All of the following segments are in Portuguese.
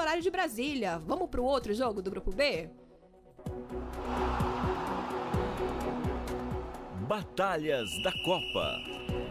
horário de Brasília. Vamos pro outro jogo do Grupo B? Batalhas da Copa.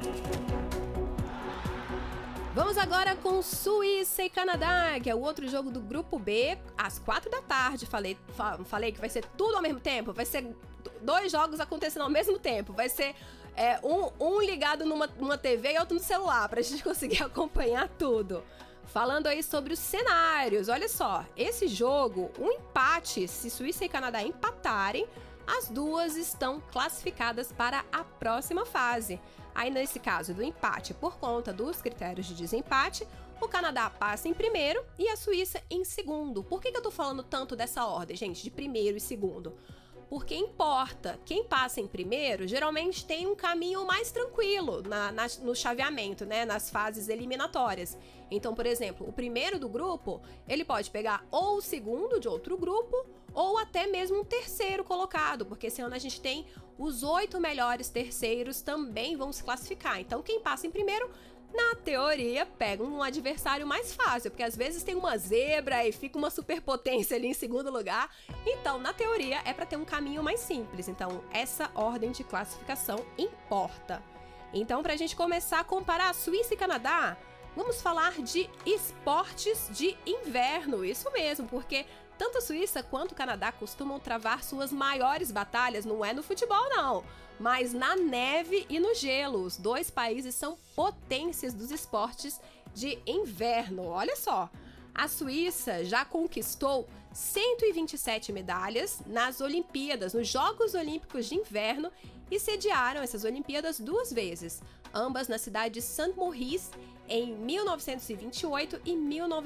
Vamos agora com Suíça e Canadá, que é o outro jogo do Grupo B, às 4 da tarde. Falei que vai ser tudo ao mesmo tempo, vai ser 2 jogos acontecendo ao mesmo tempo, vai ser um ligado numa TV e outro no celular, pra gente conseguir acompanhar tudo. Falando aí sobre os cenários, olha só, esse jogo, um empate, se Suíça e Canadá empatarem, as duas estão classificadas para a próxima fase. Aí, nesse caso do empate, por conta dos critérios de desempate, o Canadá passa em primeiro e a Suíça em segundo. Por que eu tô falando tanto dessa ordem, gente, de primeiro e segundo? Porque importa, quem passa em primeiro geralmente tem um caminho mais tranquilo no chaveamento, né, nas fases eliminatórias. Então, por exemplo, o primeiro do grupo, ele pode pegar ou o segundo de outro grupo, ou até mesmo um terceiro colocado, porque esse ano a gente tem os 8 melhores terceiros também vão se classificar. Então, quem passa em primeiro, na teoria, pega um adversário mais fácil, porque às vezes tem uma zebra e fica uma superpotência ali em segundo lugar. Então, na teoria, é para ter um caminho mais simples. Então, essa ordem de classificação importa. Então, para a gente começar a comparar Suíça e Canadá, vamos falar de esportes de inverno. Isso mesmo, porque tanto a Suíça quanto o Canadá costumam travar suas maiores batalhas, não é no futebol não, mas na neve e no gelo. Os dois países são potências dos esportes de inverno. Olha só, a Suíça já conquistou 127 medalhas nas Olimpíadas, nos Jogos Olímpicos de Inverno, e sediaram essas Olimpíadas 2 vezes, ambas na cidade de Saint-Maurice em 1928 e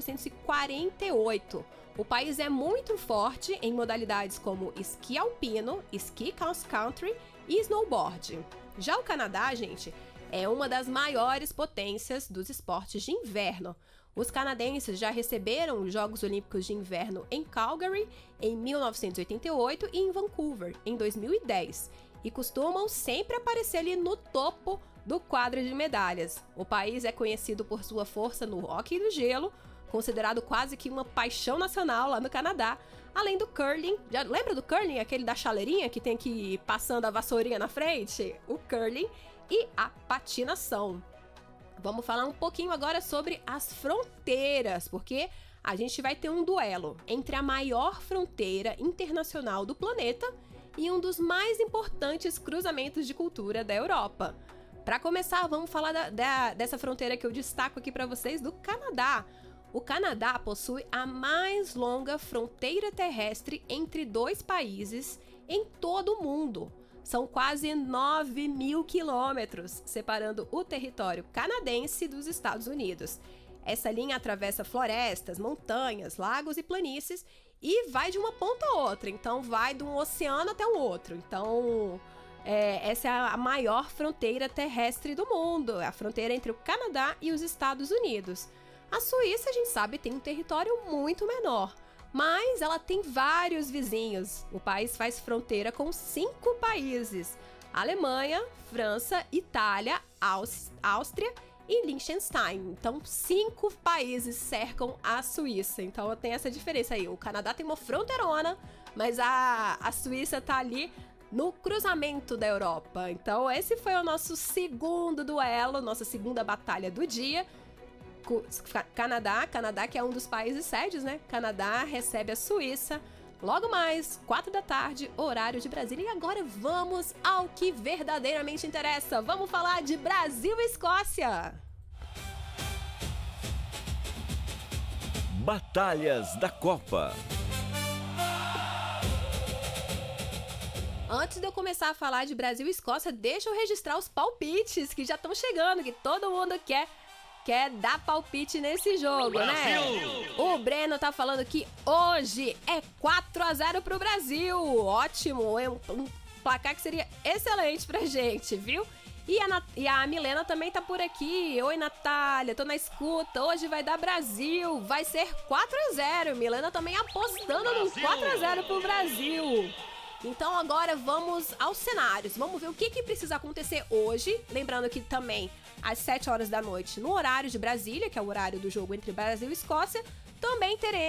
1948. O país é muito forte em modalidades como esqui alpino, esqui cross country e snowboard. Já o Canadá, gente, é uma das maiores potências dos esportes de inverno. Os canadenses já receberam os Jogos Olímpicos de Inverno em Calgary em 1988 e em Vancouver em 2010, e costumam sempre aparecer ali no topo do quadro de medalhas. O país é conhecido por sua força no hóquei do gelo, considerado quase que uma paixão nacional lá no Canadá, além do curling. Já lembra do curling, aquele da chaleirinha que tem que ir passando a vassourinha na frente? O curling e a patinação. Vamos falar um pouquinho agora sobre as fronteiras, porque a gente vai ter um duelo entre a maior fronteira internacional do planeta e um dos mais importantes cruzamentos de cultura da Europa. Para começar, vamos falar dessa fronteira que eu destaco aqui para vocês, do Canadá. O Canadá possui a mais longa fronteira terrestre entre 2 países em todo o mundo. São quase 9.000 quilômetros separando o território canadense dos Estados Unidos. Essa linha atravessa florestas, montanhas, lagos e planícies e vai de uma ponta a outra. Então, vai de um oceano até o outro. Então, essa é a maior fronteira terrestre do mundo. É a fronteira entre o Canadá e os Estados Unidos. A Suíça, a gente sabe, tem um território muito menor, mas ela tem vários vizinhos. O país faz fronteira com 5 países: Alemanha, França, Itália, Áustria e Liechtenstein. Então, 5 países cercam a Suíça. Então, tem essa diferença aí. O Canadá tem uma fronteirona, mas a Suíça tá ali no cruzamento da Europa. Então, esse foi o nosso segundo duelo, nossa segunda batalha do dia. Canadá que é um dos países sedes, né? Canadá recebe a Suíça logo mais, 4 da tarde, horário de Brasília. E agora vamos ao que verdadeiramente interessa. Vamos falar de Brasil e Escócia. Batalhas da Copa. Antes de eu começar a falar de Brasil e Escócia, deixa eu registrar os palpites que já estão chegando, que todo mundo quer dar palpite nesse jogo, Brasil, né? O Breno tá falando que hoje é 4-0 pro Brasil. Ótimo, é um placar que seria excelente pra gente, viu? E a Milena também tá por aqui. Oi, Natália, tô na escuta. Hoje vai dar Brasil, vai ser 4-0. Milena também apostando no 4-0 pro Brasil. Então agora vamos aos cenários. Vamos ver o que precisa acontecer hoje. Lembrando que também às 7 horas da noite, no horário de Brasília, que é o horário do jogo entre Brasil e Escócia, também teremos